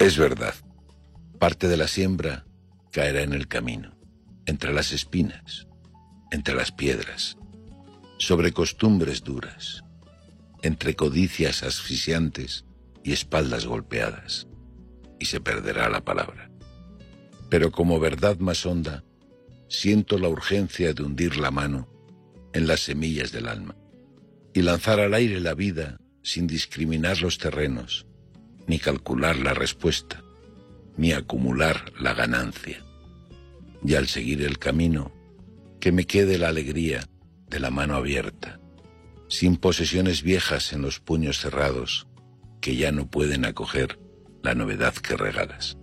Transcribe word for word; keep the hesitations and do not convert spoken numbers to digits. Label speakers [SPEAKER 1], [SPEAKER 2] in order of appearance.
[SPEAKER 1] Es verdad, parte de la siembra caerá en el camino, entre las espinas, entre las piedras, sobre costumbres duras, entre codicias asfixiantes y espaldas golpeadas, y se perderá la palabra. Pero como verdad más honda, siento la urgencia de hundir la mano en las semillas del alma y lanzar al aire la vida sin discriminar los terrenos, ni calcular la respuesta, ni acumular la ganancia. Y al seguir el camino, que me quede la alegría de la mano abierta, sin posesiones viejas en los puños cerrados que ya no pueden acoger la novedad que regalas.